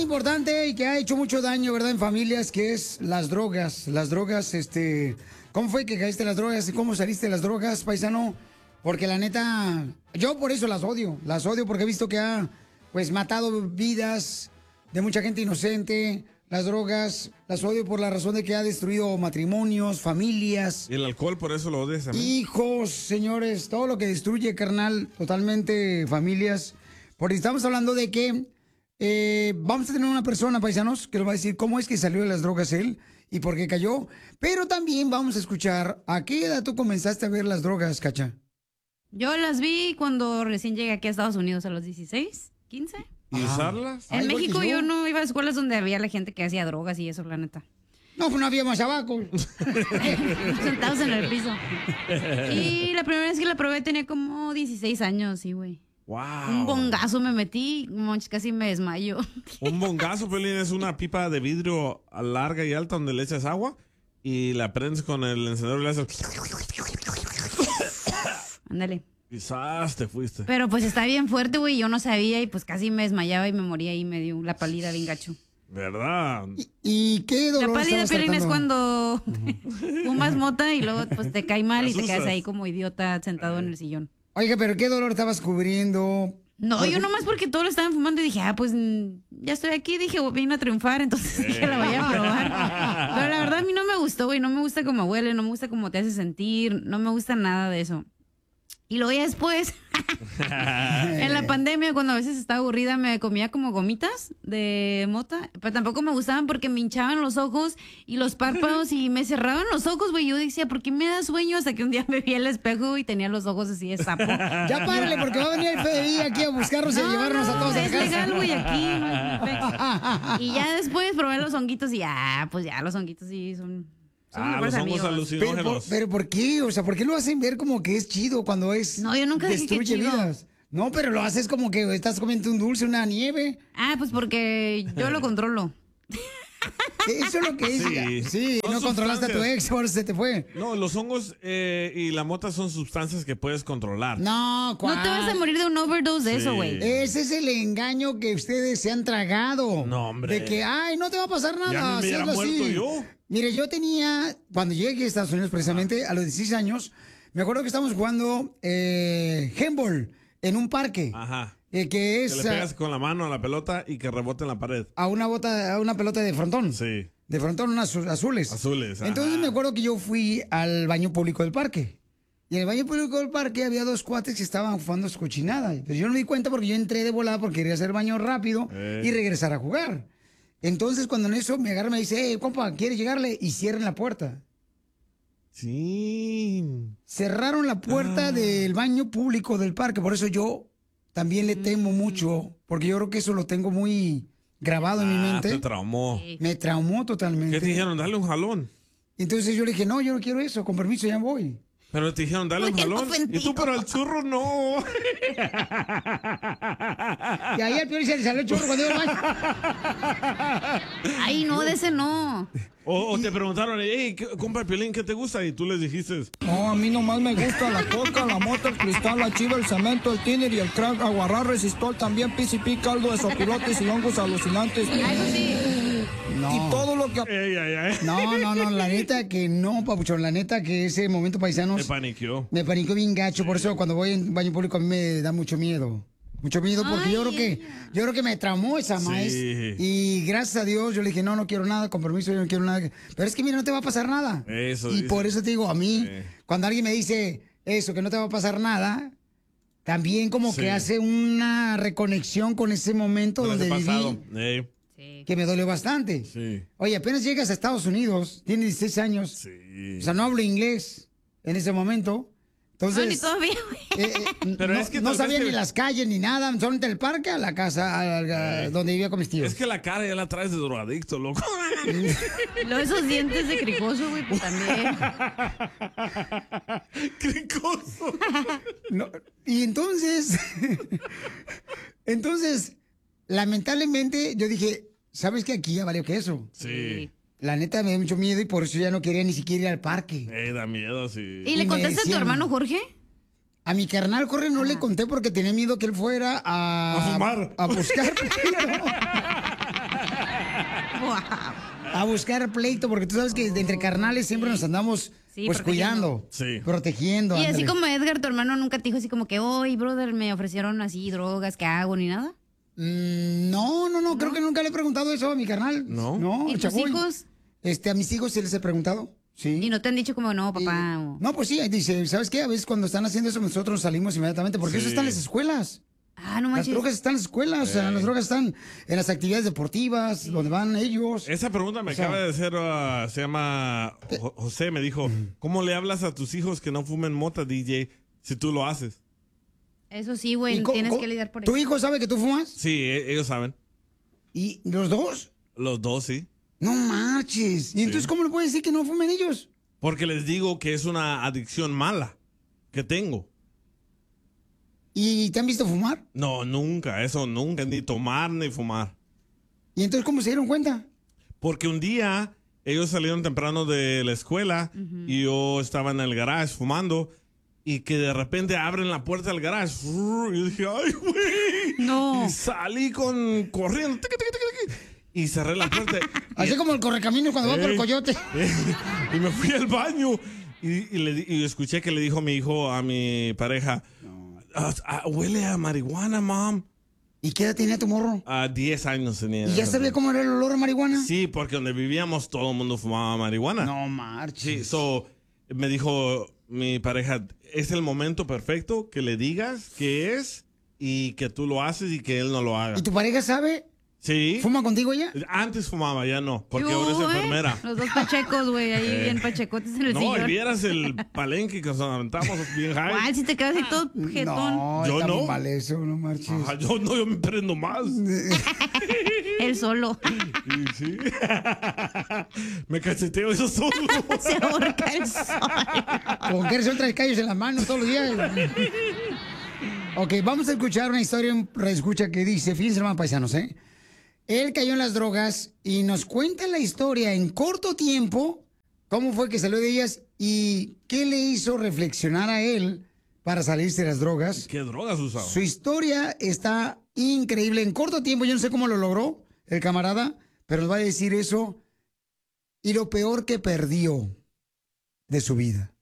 importante y que ha hecho mucho daño, ¿verdad? En familias, que es las drogas. Las drogas, ¿cómo fue que caíste en las drogas y cómo saliste de las drogas, paisano? Porque la neta, yo por eso las odio. Las odio porque he visto que ha, pues, matado vidas de mucha gente inocente. Las drogas, las odio por la razón de que ha destruido matrimonios, familias. ¿Y el alcohol por eso lo odias también? Hijos, señores, todo lo que destruye, carnal, totalmente familias. Porque estamos hablando de que vamos a tener una persona, paisanos, que nos va a decir cómo es que salió de las drogas él y por qué cayó. Pero también vamos a escuchar a qué edad tú comenzaste a ver las drogas, Cacha. Yo las vi cuando recién llegué aquí a Estados Unidos a los 16, 15. ¿Y usarlas? En México yo no iba a escuelas donde había la gente que hacía drogas y eso, la neta. No, pues no había más abajo. Sentados en el piso. Y la primera vez que la probé tenía como 16 años, sí, güey. Wow. Un bongazo me metí, casi me desmayo. Un bongazo, Pelín, es una pipa de vidrio larga y alta donde le echas agua y la prendes con el encendedor y le haces... Ándale. Quizás te fuiste. Pero pues está bien fuerte, güey, yo no sabía y pues casi me desmayaba y me moría y me dio la pálida bien gacho. ¿Verdad? ¿Y qué dolor? La pálida, estabas Pelín, es tratando? cuando fumas mota y luego pues te cae mal y te quedas ahí como idiota sentado en el sillón. Oiga, ¿pero qué dolor estabas cubriendo? No, yo nomás porque todos lo estaban fumando y dije, pues ya estoy aquí, dije, vine a triunfar, entonces dije, la voy a probar. Pero la verdad a mí no me gustó, güey, no me gusta cómo huele, no me gusta cómo te hace sentir, no me gusta nada de eso. Y luego ya después, en la pandemia, cuando a veces estaba aburrida, me comía como gomitas de mota, pero tampoco me gustaban porque me hinchaban los ojos y los párpados y me cerraban los ojos, güey. Yo decía, ¿por qué me da sueño? Hasta que un día me vi al espejo y tenía los ojos así de sapo. Ya párale, porque va a venir el FBI aquí a buscarnos y a llevarnos a todos a es casa. legal, güey, aquí. Y ya después probé los honguitos y pues ya los honguitos sí son los hongos alucinógenos. Pero ¿por qué? O sea, ¿por qué lo hacen ver como que es chido cuando es... No, yo nunca dije que destruye chido. vidas? No, pero lo haces como que estás comiendo un dulce, una nieve. Pues porque yo lo controlo. Eso es lo que es. Sí, no controlaste a tu ex, ahora se te fue. No, los hongos y la mota son sustancias que puedes controlar. No, ¿cuál? No te vas a morir de un overdose de eso, güey. Ese es el engaño que ustedes se han tragado. No, hombre. De que, no te va a pasar nada. Ya me hubiera hazlo muerto así. yo. Mire, yo tenía, cuando llegué aquí a Estados Unidos precisamente, a los 16 años, me acuerdo que estábamos jugando handball en un parque. Ajá. Que es... Que le pegas con la mano a la pelota y que rebote en la pared. A una pelota de frontón. Sí. De frontón, unas azules. Azules, ajá. Entonces me acuerdo que yo fui al baño público del parque. Y en el baño público del parque había dos cuates que estaban jugando su cochinada. Pero yo no me di cuenta porque yo entré de volada porque quería hacer baño rápido y regresar a jugar. Entonces cuando en eso me agarra y me dice, compa, ¿quieres llegarle? Y cierren la puerta. Sí. Cerraron la puerta del baño público del parque. Por eso yo también le temo mucho. Porque yo creo que eso lo tengo muy grabado en mi mente. Te traumó. Me traumó totalmente. ¿Qué te dijeron? Dale un jalón. Entonces yo le dije, no, yo no quiero eso, con permiso, ya voy. Pero te dijeron, dale un jalón. Y tú, pero el churro no. Y ahí al Piolín se le salió el churro cuando iba al baño. Ay, no, de ese no. O te preguntaron, compa Piolín, ¿qué te gusta? Y tú les dijiste. No, a mí nomás me gusta la coca, la mota, el cristal, la chiva, el cemento, el tiner y el crack, aguarrás, resistol, también PCP, caldo de sopilotes y hongos alucinantes. Eso sí. No. Y todo lo que... No, la neta que no, papuchón, la neta que ese momento, paisanos... Me paniqueó. Me paniqueó bien gacho, por eso cuando voy en baño público a mí me da mucho miedo. Mucho miedo porque yo creo que me traumó esa maestra. Y gracias a Dios yo le dije, no quiero nada, con permiso, yo no quiero nada. Pero es que mira, no te va a pasar nada. Eso y dice. por eso te digo, a mí, cuando alguien me dice eso, que no te va a pasar nada, también como que hace una reconexión con ese momento Con donde ese pasado. viví. Que me dolió bastante. Sí. Oye, apenas llegas a Estados Unidos, tienes 16 años. Sí. O sea, no hablo inglés en ese momento. Entonces, No, ni todavía, güey. Pero no, es que no tal sabía vez ni que- las calles ni nada, solamente el parque a la casa donde vivía con mis tíos. Es que la cara ya la traes de drogadicto, loco. Luego esos dientes de cricoso, güey, pues también. Cricoso. No, y entonces, lamentablemente, yo dije, ¿sabes qué? Aquí ya valió queso. Sí. La neta me dio mucho miedo y por eso ya no quería ni siquiera ir al parque. Da miedo, sí. ¿Y le me contaste a tu decían- hermano Jorge? A mi carnal Jorge no le conté porque tenía miedo que él fuera A fumar. a buscar. A buscar pleito, porque tú sabes que entre carnales siempre nos andamos pues cuidando, protegiendo. Y así ándale. como Edgar, tu hermano, nunca te dijo así como que, oye, brother, me ofrecieron así drogas, ¿qué hago? Ni nada. No, creo que nunca le he preguntado eso a mi carnal. No, ¿Y tus Chapoy. hijos? A mis hijos sí les he preguntado. Sí. Y no te han dicho como, no, papá. No, pues sí, dice, ¿sabes qué? A veces cuando están haciendo eso nosotros salimos inmediatamente, porque eso está en las escuelas. Ah, no Las manches. drogas están en las escuelas, o sea, las drogas están en las actividades deportivas, donde van ellos. Esa pregunta me acaba de hacer, se llama José, me dijo, ¿cómo le hablas a tus hijos que no fumen mota, DJ, si tú lo haces? Eso sí, güey, tienes que lidiar por eso. ¿Tu hijo sabe que tú fumas? Sí, ellos saben. ¿Y los dos? Los dos, sí. No marches. ¿Y entonces cómo le puedes decir que no fumen ellos? Porque les digo que es una adicción mala que tengo. ¿Y te han visto fumar? No, nunca, eso nunca, ni tomar ni fumar. ¿Y entonces cómo se dieron cuenta? Porque un día ellos salieron temprano de la escuela y yo estaba en el garage fumando y que de repente abren la puerta del garage. Y yo dije, ¡ay, güey! No. Y salí corriendo. Tiqui, tiqui, tiqui, tiqui, y cerré la puerta. Así como el correcaminos cuando va por el coyote. Y me fui al baño y escuché que le dijo mi hijo a mi pareja, huele a marihuana, mom. ¿Y qué edad tenía tu morro? 10 años tenía. ¿Y ya sabía cómo era el olor a marihuana? Sí, porque donde vivíamos todo el mundo fumaba marihuana. No marches. Sí, me dijo mi pareja, es el momento perfecto que le digas qué es y que tú lo haces y que él no lo haga. ¿Y tu pareja sabe? Sí. ¿Fuma contigo ya? Antes fumaba, ya no, porque ahora es enfermera. Los dos pachecos, güey, ahí bien pachecotes en el sillón. No, y vieras el palenque que nos aventamos bien high. ¿Cuál? Si te quedas así todo jetón. No, yo está no. muy mal eso, no marches. Yo me prendo más. Él solo. Sí. Me cacheteo eso solo. Se ahorca el sol. Con que eres traes callos en las manos todos los días. Ok, vamos a escuchar una historia, un reescucha que dice, fíjense hermanos paisanos, él cayó en las drogas y nos cuenta la historia en corto tiempo, cómo fue que salió de ellas y qué le hizo reflexionar a él para salirse de las drogas. ¿Qué drogas usaba? Su historia está increíble. En corto tiempo, yo no sé cómo lo logró el camarada, pero nos va a decir eso y lo peor que perdió de su vida.